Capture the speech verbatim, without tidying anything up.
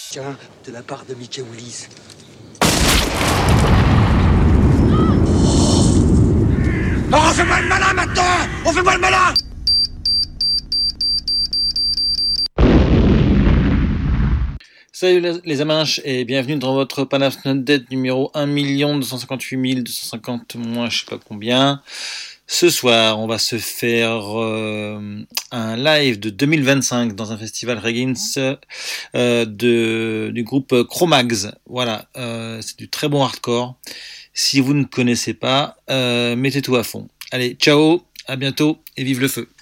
Tiens, de la part de Mickey Willis. Oh, on fait pas le malin maintenant! On fait pas le malin! Salut les, les amanches et bienvenue dans votre Panaf Not Dead numéro un million deux cent cinquante-huit mille deux cent cinquante moins je sais pas combien. Ce soir, on va se faire euh, un live de deux mille vingt-cinq dans un festival Reggins euh, de, du groupe Cro-Mags. Voilà, euh, c'est du très bon hardcore. Si vous ne connaissez pas, euh, mettez tout à fond. Allez, ciao, à bientôt et vive le feu.